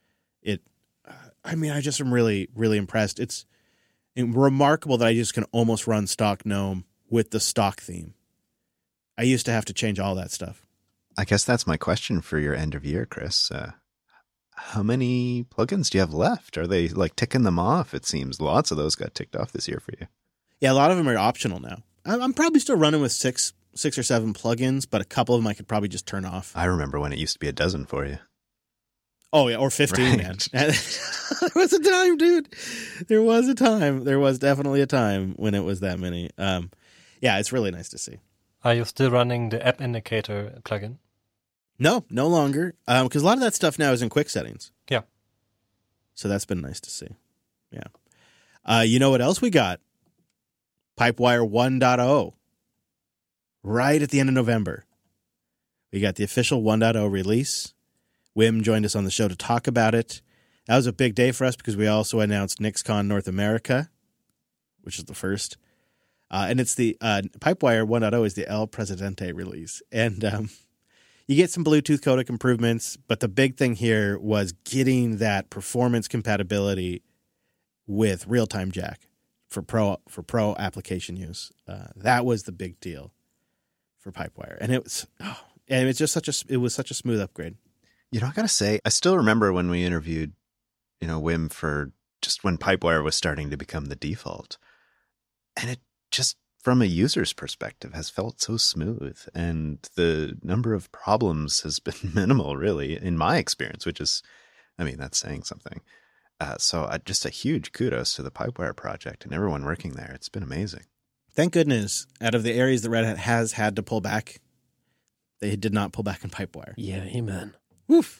S1: I just am really, really impressed. It's remarkable that I just can almost run stock GNOME with the stock theme. I used to have to change all that stuff.
S3: I guess that's my question for your end of year, Chris. How many plugins do you have left? Are they like ticking them off? It seems lots of those got ticked off this year for you.
S1: Yeah, a lot of them are optional now. I'm probably still running with six or seven plugins, but a couple of them I could probably just turn off.
S3: I remember when it used to be a dozen for you.
S1: Oh, yeah, or 15, right. Man. There was a time, dude. There was a time. There was definitely a time when it was that many. Yeah, it's really nice to see.
S4: Are you still running the App Indicator plugin?
S1: No longer. Because a lot of that stuff now is in quick settings.
S4: Yeah.
S1: So that's been nice to see. Yeah. You know what else we got? Pipewire 1.0. Right at the end of November. We got the official 1.0 release. Wim joined us on the show to talk about it. That was a big day for us because we also announced NixCon North America, which is the first. And it's the Pipewire 1.0 is the El Presidente release. And you get some Bluetooth codec improvements, but the big thing here was getting that performance compatibility with real-time jack for pro application use. That was the big deal for Pipewire. And it was just such a smooth upgrade.
S3: You know, I gotta say, I still remember when we interviewed, Wim for just when Pipewire was starting to become the default. And it just, from a user's perspective, has felt so smooth. And the number of problems has been minimal, really, in my experience, which is, that's saying something. So just a huge kudos to the Pipewire project and everyone working there. It's been amazing.
S1: Thank goodness, out of the areas that Red Hat has had to pull back, they did not pull back in Pipewire.
S2: Yeah, amen.
S1: Woof.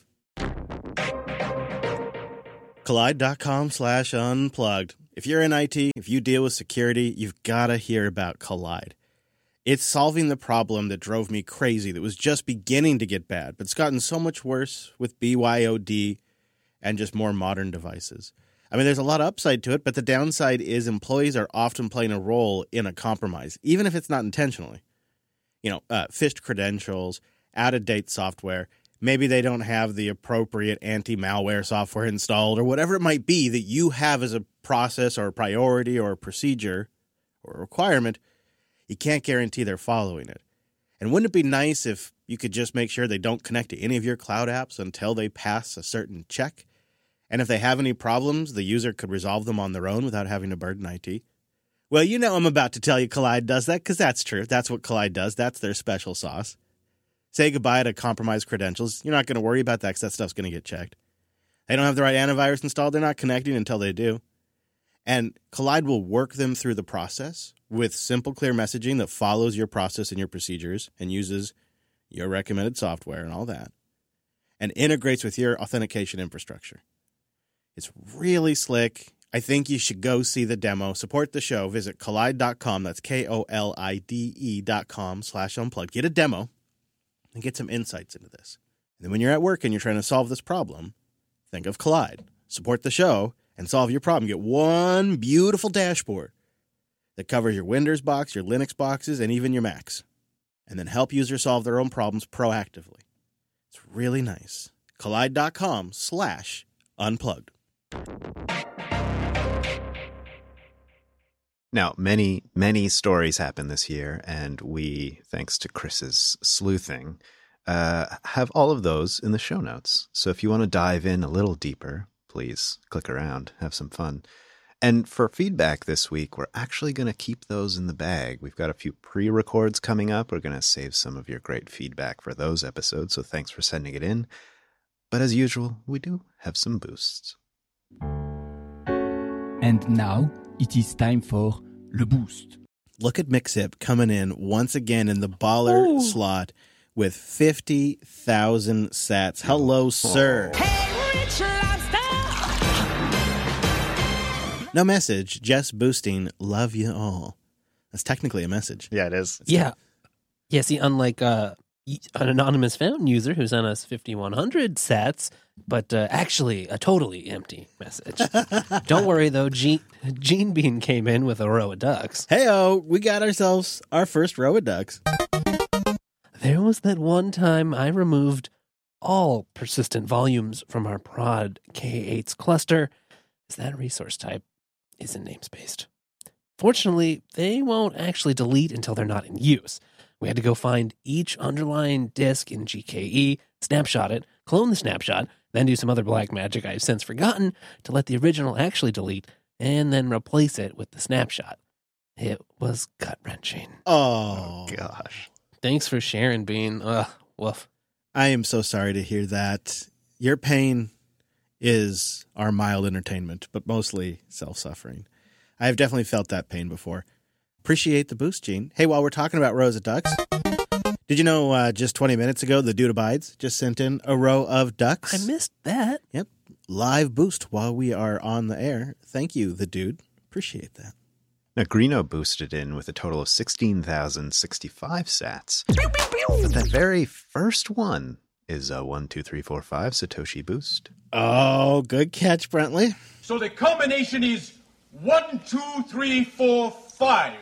S1: Collide.com/unplugged. If you're in IT, if you deal with security, you've got to hear about Collide. It's solving the problem that drove me crazy that was just beginning to get bad, but it's gotten so much worse with BYOD and just more modern devices. I mean, there's a lot of upside to it, but the downside is employees are often playing a role in a compromise, even if it's not intentionally. Phished credentials, out-of-date software. Maybe they don't have the appropriate anti-malware software installed or whatever it might be that you have as a process or a priority or a procedure or a requirement. You can't guarantee they're following it. And wouldn't it be nice if you could just make sure they don't connect to any of your cloud apps until they pass a certain check? And if they have any problems, the user could resolve them on their own without having to burden IT? Well, I'm about to tell you Collide does that because that's true. That's what Collide does. That's their special sauce. Say goodbye to compromised credentials. You're not going to worry about that because that stuff's going to get checked. They don't have the right antivirus installed. They're not connecting until they do. And Collide will work them through the process with simple, clear messaging that follows your process and your procedures and uses your recommended software and all that, and integrates with your authentication infrastructure. It's really slick. I think you should go see the demo. Support the show. Visit Collide.com. That's KOLIDE.com/unplugged. Get a demo and get some insights into this. And then when you're at work and you're trying to solve this problem, think of Collide. Support the show and solve your problem. Get one beautiful dashboard that covers your Windows box, your Linux boxes, and even your Macs. And then help users solve their own problems proactively. It's really nice. Collide.com/unplugged.
S3: Now, many, many stories happened this year, and we, thanks to Chris's sleuthing, have all of those in the show notes. So if you want to dive in a little deeper, please click around, have some fun. And for feedback this week, we're actually going to keep those in the bag. We've got a few pre-records coming up. We're going to save some of your great feedback for those episodes, so thanks for sending it in. But as usual, we do have some boosts.
S5: And now it is time for Le Boost.
S1: Look at Mixip coming in once again in the baller slot with 50,000 sats. Hello, sir.
S6: Hey, Rich Lobster!
S1: No message, just boosting. Love you all. That's technically a message.
S3: Yeah, it is.
S2: Yeah. See, unlike an anonymous fountain user who sent us 5,100 sats, but actually a totally empty message. Don't worry, though. Gene Bean came in with a row of ducks.
S1: Hey-oh, we got ourselves our first row of ducks.
S2: There was that one time I removed all persistent volumes from our prod K8's cluster, as that resource type isn't namespaced. Fortunately, they won't actually delete until they're not in use. We had to go find each underlying disk in GKE, snapshot it, clone the snapshot, then do some other black magic I've since forgotten to let the original actually delete, and then replace it with the snapshot. It was gut-wrenching.
S1: Oh,
S3: Gosh.
S2: Thanks for sharing, Bean. Woof.
S1: I am so sorry to hear that. Your pain is our mild entertainment, but mostly self-suffering. I have definitely felt that pain before. Appreciate the boost, Gene. Hey, while we're talking about rows of ducks, did you know just 20 minutes ago, the Dude Abides just sent in a row of ducks?
S2: I missed that.
S1: Yep. Live boost while we are on the air. Thank you, the dude. Appreciate that.
S3: Now, Greeno boosted in with a total of 16,065 sats. But that very first one is a 1, 2, 3, 4, 5 Satoshi boost.
S1: Oh, good catch, Brentley.
S7: So the combination is 1, 2, 3, 4, 5.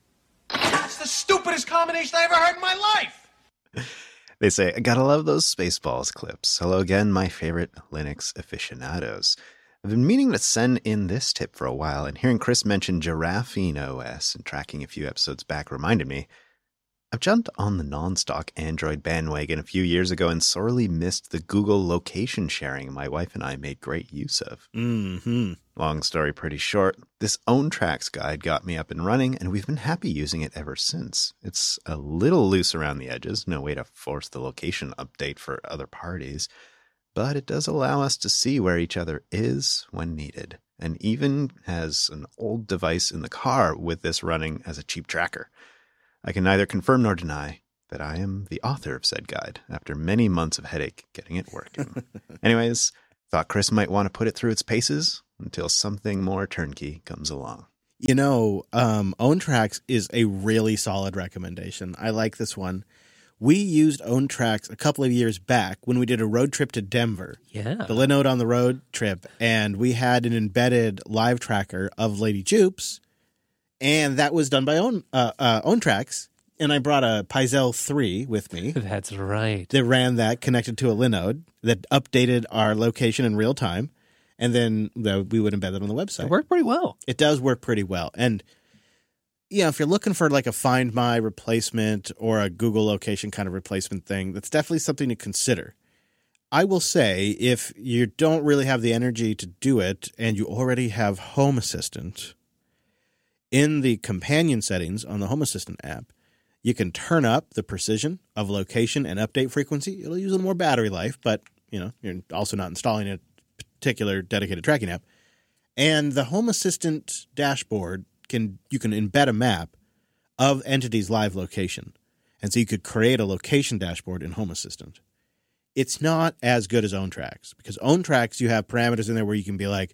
S7: That's the stupidest combination I ever heard in my life.
S3: They say, I gotta love those Spaceballs clips. Hello again, my favorite Linux aficionados. I've been meaning to send in this tip for a while, and hearing Chris mention Giraffine OS and tracking a few episodes back reminded me. I've jumped on the non-stock Android bandwagon a few years ago and sorely missed the Google location sharing my wife and I made great use of.
S1: Mm-hmm.
S3: Long story pretty short, this Own Tracks guide got me up and running, and we've been happy using it ever since. It's a little loose around the edges, no way to force the location update for other parties, but it does allow us to see where each other is when needed, and even has an old device in the car with this running as a cheap tracker. I can neither confirm nor deny that I am the author of said guide after many months of headache getting it working. Anyways, thought Chris might want to put it through its paces until something more turnkey comes along.
S1: You know, OwnTracks is a really solid recommendation. I like this one. We used OwnTracks a couple of years back when we did a road trip to Denver.
S2: Yeah.
S1: The Linode on the road trip. And we had an embedded live tracker of Lady Jupes. And that was done by OwnTracks. And I brought a Pyzel 3 with me.
S2: That's right.
S1: That ran that, connected to a Linode, that updated our location in real time. And then we would embed it on the website.
S2: It worked pretty well.
S1: It does work pretty well. And, yeah, if you're looking for like a Find My replacement or a Google location kind of replacement thing, that's definitely something to consider. I will say, if you don't really have the energy to do it and you already have Home Assistant, in the companion settings on the Home Assistant app, you can turn up the precision of location and update frequency. It'll use a little more battery life, but, you know, you're also not installing a particular dedicated tracking app. And the Home Assistant dashboard, you can embed a map of entity's live location. And so you could create a location dashboard in Home Assistant. It's not as good as OwnTracks, because OwnTracks, you have parameters in there where you can be like,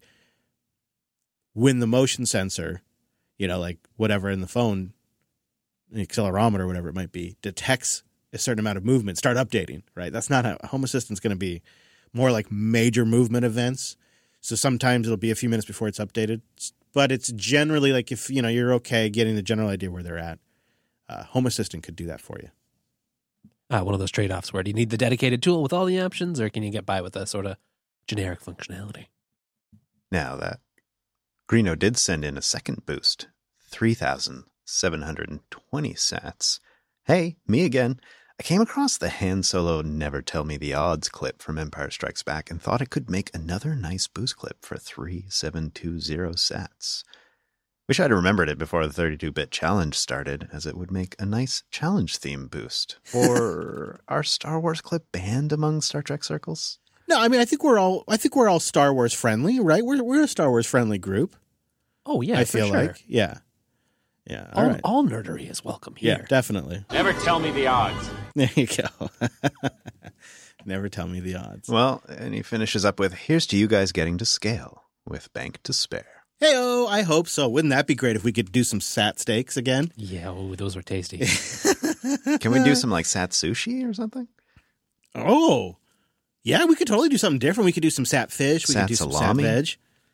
S1: when the motion sensor, you know, like whatever in the phone, the accelerometer or whatever it might be, detects a certain amount of movement, start updating, right? That's not how Home Assistant's going to be. More like major movement events. So sometimes it'll be a few minutes before it's updated. But it's generally like if, you know, you're okay getting the general idea where they're at, Home Assistant could do that for you.
S2: One of those trade-offs where do you need the dedicated tool with all the options, or can you get by with a sort of generic functionality?
S3: Now that Greeno did send in a second boost, 3,720 sats. Hey, me again. I came across the Han Solo Never Tell Me the Odds clip from Empire Strikes Back and thought it could make another nice boost clip for 3720 sats. Wish I'd remembered it before the 32-bit challenge started, as it would make a nice challenge theme boost. Or our Star Wars clip banned among Star Trek circles?
S1: No, I mean, I think we're all Star Wars friendly, right? We're a Star Wars friendly group.
S2: Oh yeah,
S1: I feel like, yeah. All right.
S2: All nerdery is welcome here.
S1: Yeah, definitely.
S7: Never tell me the odds.
S1: There you go. Never tell me the odds.
S3: Well, and he finishes up with, here's to you guys getting to scale with Bank to Spare.
S1: Hey-oh, I hope so. Wouldn't that be great if we could do some sat steaks again?
S2: Yeah, those were tasty.
S3: Can we do some like sat sushi or something?
S1: Oh, yeah, we could totally do something different. We could do some sat fish. We could do some sat veg.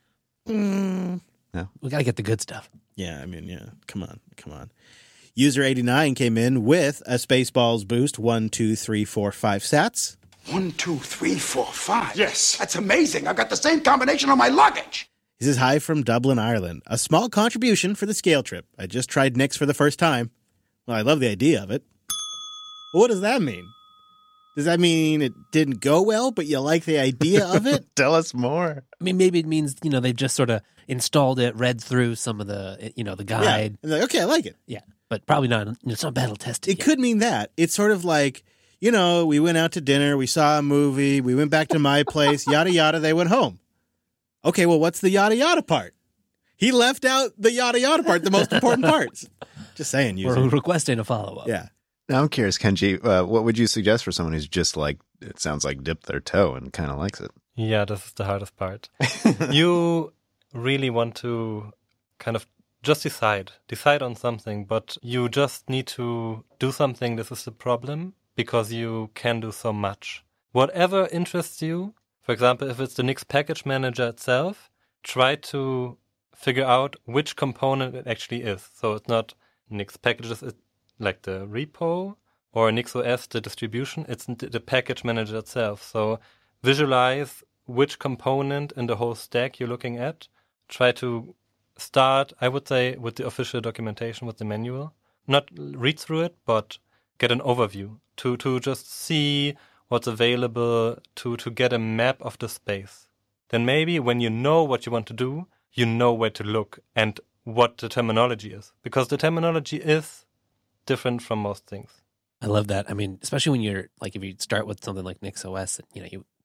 S2: We got to get the good stuff.
S1: Yeah, I mean, yeah. Come on. User 89 came in with a Spaceballs boost, 1, 2, 3, 4, 5 sats.
S8: 1, 2, 3, 4, 5. Yes. That's amazing. I've got the same combination on my luggage.
S1: This is hi from Dublin, Ireland. A small contribution for the scale trip. I just tried Nix for the first time. Well, I love the idea of it. Well, what does that mean? Does that mean it didn't go well, but you like the idea of it?
S3: Tell us more.
S2: I mean, maybe it means, you know, they've just sort of installed it, read through some of the, you know, the guide.
S1: Yeah. And like, okay, I like it.
S2: Yeah, but probably not, it's not battle tested
S1: It could mean that. It's sort of like, you know, we went out to dinner, we saw a movie, we went back to my place, yada, yada, they went home. Okay, well, what's the yada, yada part? He left out the yada, yada part, the most important parts. Just saying, user.
S2: We're requesting a follow-up.
S1: Yeah.
S3: Now I'm curious, Kenji, what would you suggest for someone who's just like, it sounds like dipped their toe and kind of likes it?
S4: Yeah, this is the hardest part. You really want to kind of just decide on something, but you just need to do something. This is the problem, because you can do so much. Whatever interests you, for example, if it's the Nix package manager itself, try to figure out which component it actually is. So it's not Nix packages, it's like the repo, or NixOS, the distribution, it's the package manager itself. So visualize which component in the whole stack you're looking at. Try to start, I would say, with the official documentation, with the manual. Not read through it, but get an overview to just see what's available, to get a map of the space. Then maybe when you know what you want to do, you know where to look and what the terminology is. Because the terminology is different from most things.
S2: I love that. I mean, especially when you're like, if you start with something like NixOS, you know,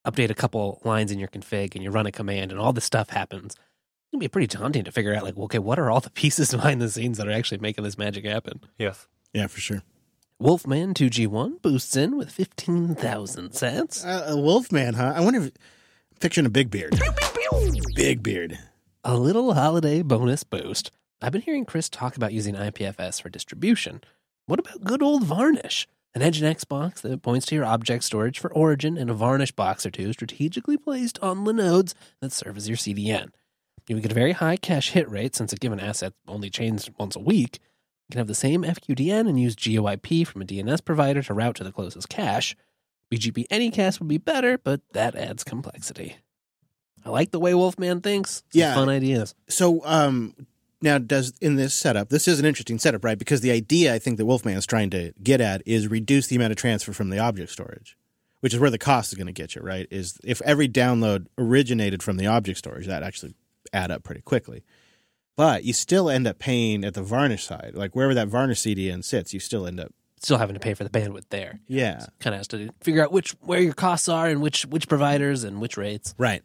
S2: update a couple lines in your config and you run a command and all this stuff happens, it's going to be pretty daunting to figure out, like, okay, what are all the pieces behind the scenes that are actually making this magic happen?
S4: Yes.
S1: Yeah, for sure.
S2: Wolfman 2G1 boosts in with 15,000 sats.
S1: Wolfman, huh? I wonder if... Picturing a big beard. Big beard.
S2: A little holiday bonus boost. I've been hearing Chris talk about using IPFS for distribution. What about good old Varnish? An Nginx box that points to your object storage for origin and a Varnish box or two strategically placed on the nodes that serve as your CDN. You would get a very high cache hit rate since a given asset only changes once a week. You can have the same FQDN and use GeoIP from a DNS provider to route to the closest cache. BGP Anycast would be better, but that adds complexity. I like the way Wolfman thinks. Some fun ideas.
S1: So, now in this setup, this is an interesting setup, right? Because the idea I think that Wolfman is trying to get at is reduce the amount of transfer from the object storage, which is where the cost is going to get you, right? Is if every download originated from the object storage, that actually add up pretty quickly. But you still end up paying at the Varnish side. Like wherever that Varnish CDN sits, you still end up
S2: having to pay for the bandwidth there.
S1: Yeah.
S2: Kind of has to figure out where your costs are and which providers and which rates.
S1: Right.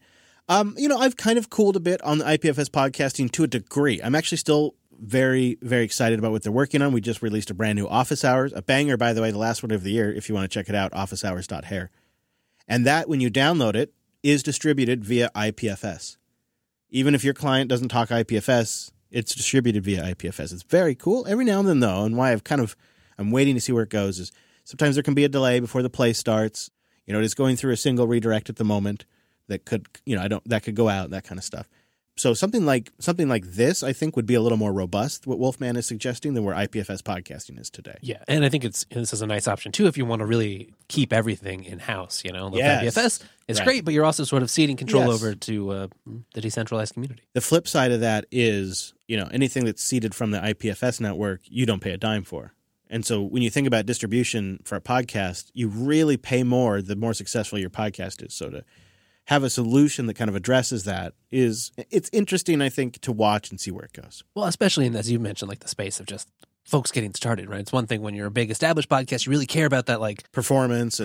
S1: I've kind of cooled a bit on the IPFS podcasting to a degree. I'm actually still very, very excited about what they're working on. We just released a brand new Office Hours, a banger, by the way, the last one of the year, if you want to check it out, officehours.hair. And that, when you download it, is distributed via IPFS. Even if your client doesn't talk IPFS, it's distributed via IPFS. It's very cool. Every now and then, though, and why I'm waiting to see where it goes is sometimes there can be a delay before the play starts. It is going through a single redirect at the moment that could, that could go out, that kind of stuff. So something like this, I think, would be a little more robust, what Wolfman is suggesting, than where IPFS podcasting is today.
S2: Yeah, and I think this is a nice option, too, if you want to really keep everything in-house,
S1: Yes.
S2: IPFS is great, but you're also sort of ceding control over to the decentralized community.
S1: The flip side of that is, anything that's seeded from the IPFS network, you don't pay a dime for. And so when you think about distribution for a podcast, you really pay more the more successful your podcast is. So to have a solution that kind of addresses that it's interesting, I think, to watch and see where it goes.
S2: Well, especially in, as you mentioned, like the space of just folks getting started, right? It's one thing when you're a big established podcast, you really care about that like
S1: performance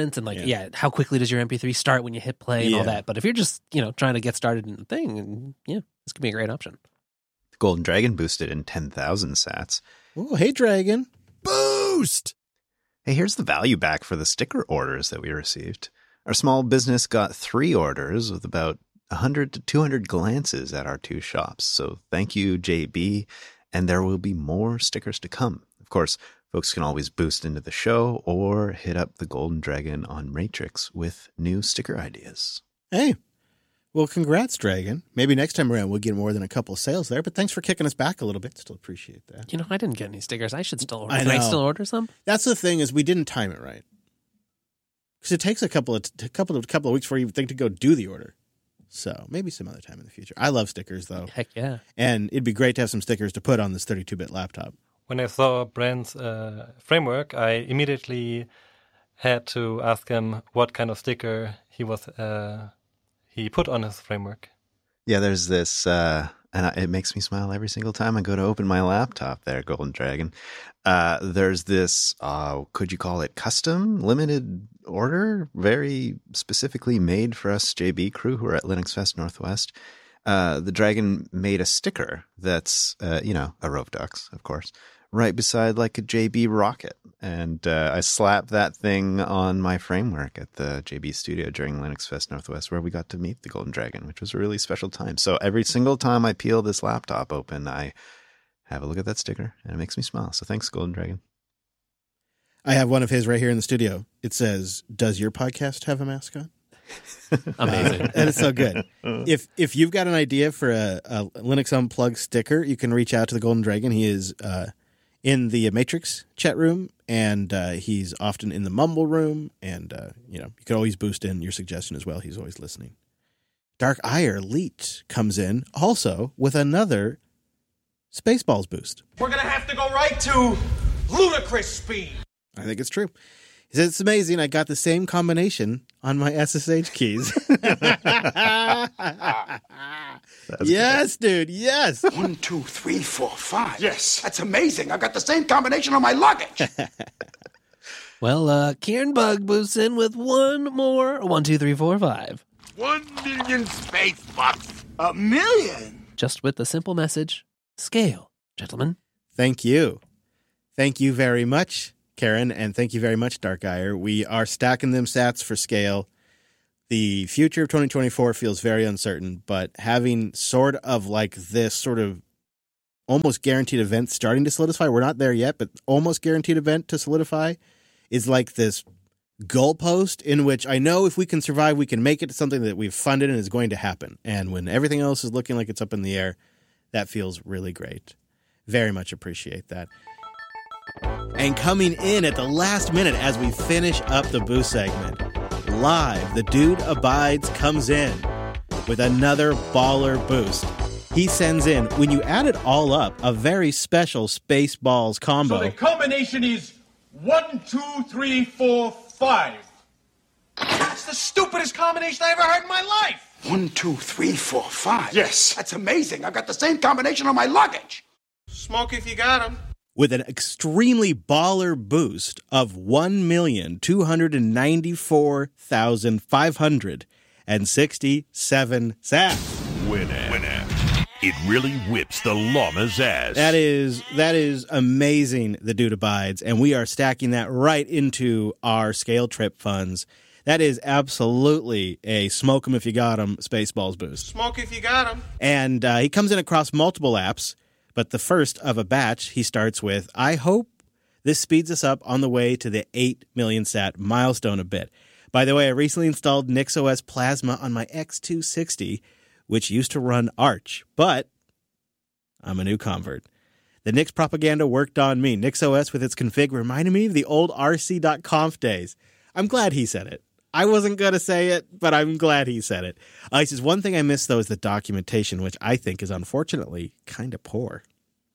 S1: and
S2: how quickly does your MP3 start when you hit play and all that. But if you're just, trying to get started in the thing, this could be a great option.
S3: Golden Dragon boosted in 10,000 sats.
S1: Oh, hey, Dragon.
S3: Boost! Hey, here's the value back for the sticker orders that we received. Our small business got 3 orders with about 100 to 200 glances at our 2 shops. So thank you, JB, and there will be more stickers to come. Of course, folks can always boost into the show or hit up the Golden Dragon on Matrix with new sticker ideas.
S1: Hey, well, congrats, Dragon. Maybe next time around we'll get more than a couple of sales there, but thanks for kicking us back a little bit. Still appreciate that.
S2: I didn't get any stickers. I should still order.
S1: Can
S2: I still order some?
S1: That's the thing, is we didn't time it right. Because it takes a couple of weeks for you think to go do the order. So maybe some other time in the future. I love stickers, though.
S2: Heck yeah.
S1: And it'd be great to have some stickers to put on this 32-bit laptop.
S4: When I saw Brand's framework, I immediately had to ask him what kind of sticker he put on his framework.
S3: Yeah, there's this, and it makes me smile every single time I go to open my laptop there, Golden Dragon. There's this, could you call it custom, limited order, very specifically made for us JB crew who are at Linux Fest Northwest. The Dragon made a sticker that's, a row of ducks, of course, right beside like a JB rocket. And I slapped that thing on my framework at the JB studio during Linux Fest Northwest, where we got to meet the Golden Dragon, which was a really special time. So every single time I peel this laptop open, I have a look at that sticker, and it makes me smile. So thanks, Golden Dragon.
S1: I have one of his right here in the studio. It says, "Does your podcast have a mascot?"
S2: Amazing.
S1: And it's so good. If you've got an idea for a Linux Unplugged sticker, you can reach out to the Golden Dragon. He is in the Matrix chat room, and he's often in the Mumble room, and you can always boost in your suggestion as well. He's always listening. Dark Ire Leet comes in also with another Spaceballs boost.
S7: We're gonna have to go right to ludicrous speed.
S1: I think it's true. He says, "It's amazing. I got the same combination on my SSH keys." Yes, dude. Yes.
S8: 1, 2, 3, 4, 5.
S7: Yes.
S8: That's amazing. I got the same combination on my luggage.
S2: Well, Kieran Bug moves in with one more 1, 2, 3, 4, 5.
S8: 1 million space bucks. 1 million?
S2: Just with the simple message, scale, gentlemen.
S1: Thank you. Thank you very much, Karen, and thank you very much, Darkire. We are stacking them sats for scale. The future of 2024 feels very uncertain, but having sort of like this sort of almost guaranteed event starting to solidify, we're not there yet, but almost guaranteed event to solidify is like this goalpost in which I know if we can survive, we can make it to something that we've funded and is going to happen. And when everything else is looking like it's up in the air, that feels really great. Very much appreciate that. And coming in at the last minute as we finish up the boost segment, live, the Dude Abides comes in with another baller boost. He sends in, when you add it all up, a very special Spaceballs combo.
S7: So the combination is 1, 2, 3, 4, 5. That's the stupidest combination I ever heard in my life.
S8: 1, 2, 3, 4, 5.
S7: Yes.
S8: That's amazing. I've got the same combination on my luggage.
S7: Smoke if you got 'em.
S1: With an extremely baller boost of 1,294,567 sats.
S9: Winner. It really whips the llama's ass.
S1: That is amazing, the Dude Abides, and we are stacking that right into our scale trip funds. That is absolutely a smoke 'em if you got 'em Spaceballs boost.
S7: Smoke if you got 'em.
S1: And he comes in across multiple apps, but the first of a batch he starts with, I hope this speeds us up on the way to the 8 million sat milestone a bit. By the way, I recently installed NixOS Plasma on my X260, which used to run Arch, but I'm a new convert. The Nix propaganda worked on me. NixOS with its config reminded me of the old rc.conf days. I'm glad he said it. I wasn't going to say it, but I'm glad he said it. He says, one thing I miss, though, is the documentation, which I think is unfortunately kind of poor.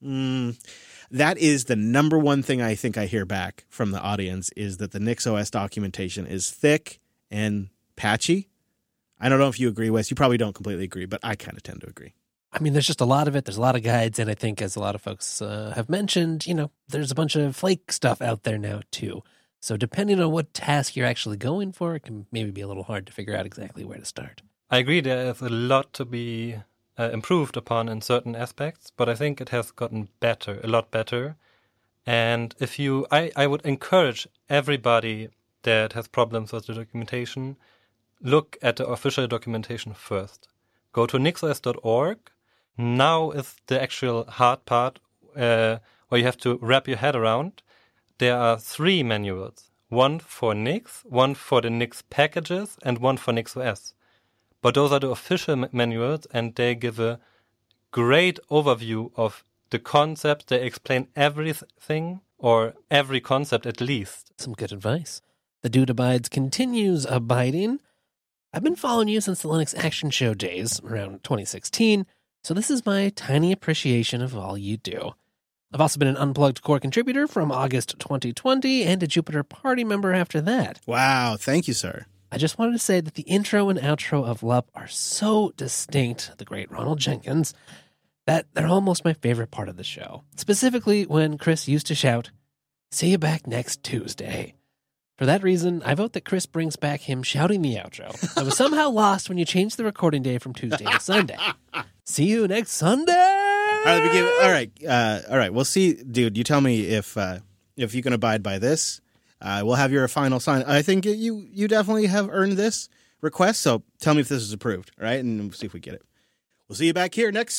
S1: That is the number one thing I think I hear back from the audience is that the NixOS documentation is thick and patchy. I don't know if you agree, Wes. You probably don't completely agree, but I kind of tend to agree.
S2: I mean, there's just a lot of it. There's a lot of guides. And I think, as a lot of folks have mentioned, there's a bunch of flake stuff out there now, too. So depending on what task you're actually going for, it can maybe be a little hard to figure out exactly where to start.
S4: I agree there is a lot to be improved upon in certain aspects, but I think it has gotten better, a lot better. And I would encourage everybody that has problems with the documentation, look at the official documentation first. Go to nixos.org. Now is the actual hard part where you have to wrap your head around. There are 3 manuals, one for Nix, one for the Nix packages, and one for NixOS. But those are the official manuals, and they give a great overview of the concept. They explain everything, or every concept at least.
S2: Some good advice. The Dude Abides continues abiding. I've been following you since the Linux Action Show days, around 2016, so this is my tiny appreciation of all you do. I've also been an Unplugged Core contributor from August 2020 and a Jupiter Party member after that.
S1: Wow, thank you, sir.
S2: I just wanted to say that the intro and outro of LUP are so distinct, the great Ronald Jenkins, that they're almost my favorite part of the show. Specifically when Chris used to shout, "See you back next Tuesday." For that reason, I vote that Chris brings back him shouting the outro. I was somehow lost when you changed the recording day from Tuesday to Sunday. See you next Sunday!
S1: All right. We'll see, dude. You tell me if you can abide by this. We'll have your final sign. I think you definitely have earned this request. So tell me if this is approved. All right, and we'll see if we get it. We'll see you back here next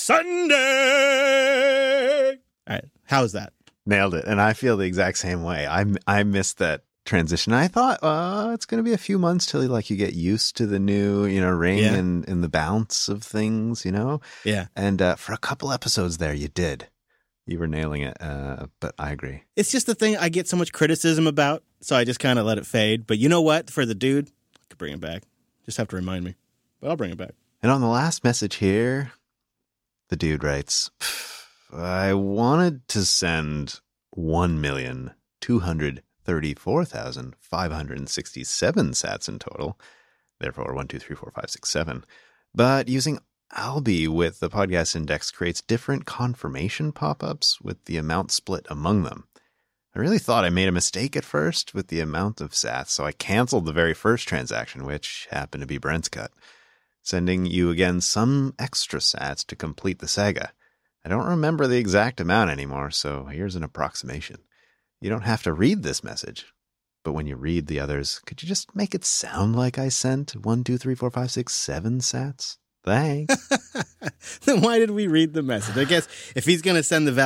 S1: Sunday. All right. How is that?
S3: Nailed it. And I feel the exact same way. I missed that transition. I thought, it's going to be a few months till you get used to the new, ring and the bounce of things,
S1: Yeah.
S3: And for a couple episodes there, you did. You were nailing it. But I agree.
S1: It's just the thing I get so much criticism about, so I just kind of let it fade. But you know what? For the dude, I could bring it back. Just have to remind me. But I'll bring it back.
S3: And on the last message here, the dude writes, I wanted to send 1,234,567 sats in total. Therefore, 1, 2, 3, 4, 5, 6, 7. But using Albi with the podcast index creates different confirmation pop-ups with the amount split among them. I really thought I made a mistake at first with the amount of sats, so I canceled the very first transaction, which happened to be Brent's cut, sending you again some extra sats to complete the saga. I don't remember the exact amount anymore, so here's an approximation. You don't have to read this message, but when you read the others, could you just make it sound like I sent 1, 2, 3, 4, 5, 6, 7 sats? Thanks.
S1: Then why did we read the message? I guess if he's going to send the